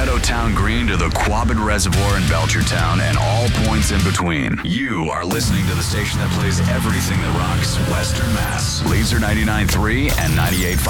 Meadowtown Green to the Quabbin Reservoir in Belchertown and all points in between. You are listening to the station that plays everything that rocks Western Mass. Laser 99.3 and 98.5.